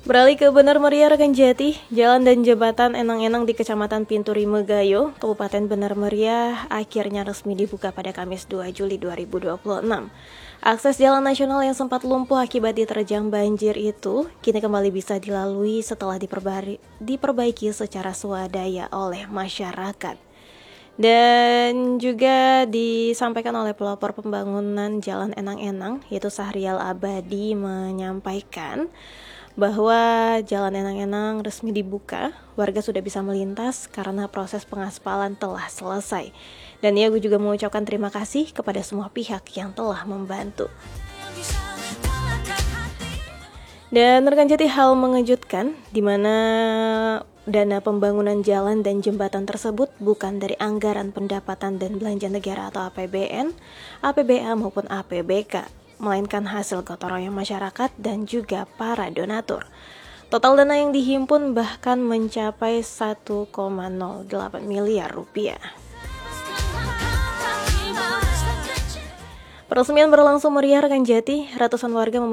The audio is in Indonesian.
Beralih ke Bener Meriah rekan Jati, jalan dan jembatan Enang-Enang di Kecamatan Pinturi Megayo, Kabupaten Bener Meriah akhirnya resmi dibuka pada Kamis 2 Juli 2026. Akses jalan nasional yang sempat lumpuh akibat diterjang banjir itu kini kembali bisa dilalui setelah diperbaiki secara swadaya oleh masyarakat. Dan juga disampaikan oleh pelopor pembangunan Jalan Enang-Enang, yaitu Sahrial Abadi, menyampaikan bahwa Jalan Enang-Enang resmi dibuka, warga sudah bisa melintas karena proses pengaspalan telah selesai. Dan ia juga mengucapkan terima kasih kepada semua pihak yang telah membantu. Dan rekan Jati, hal mengejutkan di mana dana pembangunan jalan dan jembatan tersebut bukan dari anggaran pendapatan dan belanja negara atau APBN, APBA maupun APBK, melainkan hasil gotong royong masyarakat dan juga para donatur. Total dana yang dihimpun bahkan mencapai 1,08 miliar rupiah. Peresmian berlangsung meriah rekan Jati, ratusan warga